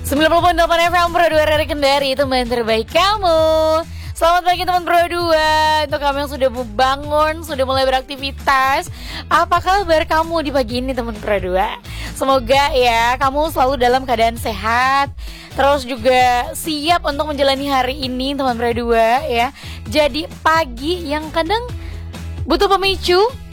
90.8 FM Pro 2 dari Kendari, teman terbaik kamu. Selamat pagi teman Pro 2. Untuk kamu yang sudah bangun, sudah mulai beraktivitas, apa kabar kamu di pagi ini teman Pro 2? Semoga ya kamu selalu dalam keadaan sehat, terus juga siap untuk menjalani hari ini teman Pro 2 ya. Jadi pagi yang kadang butuh pemicu,